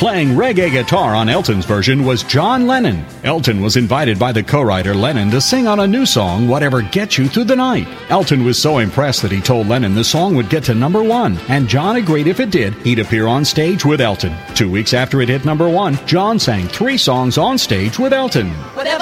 Playing reggae guitar on Elton's version was John Lennon. Elton was invited by the co-writer Lennon to sing on a new song, Whatever Gets You Through the Night. Elton was so impressed that he told Lennon the song would get to number 1, and John agreed if it did, he'd appear on stage with Elton. 2 weeks after it hit number 1, John sang 3 songs on stage with Elton. Whatever